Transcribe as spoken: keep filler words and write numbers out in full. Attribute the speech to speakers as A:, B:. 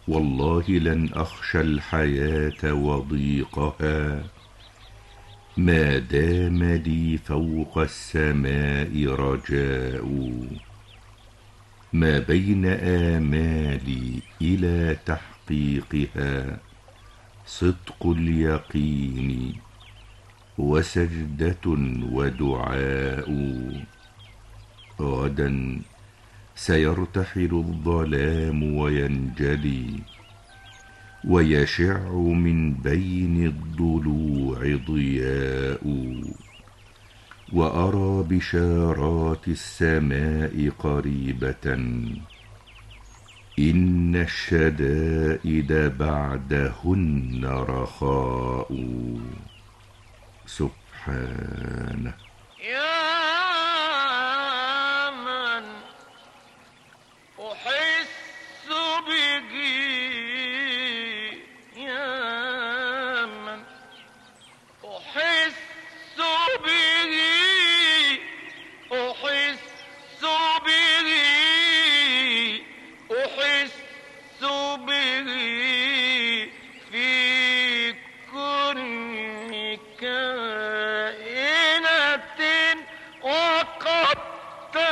A: والله لن أخشى الحياة وضيقها ما دام لي فوق السماء رجاء. ما بين آمالي إلى تحقيقها صدق اليقين وسجدة ودعاء. غدا سيرتحل الظلام وينجلي ويشع من بين الضلوع ضياء. وأرى بشارات السماء قريبة إن الشدائد بعدهن رخاء. سبحانه.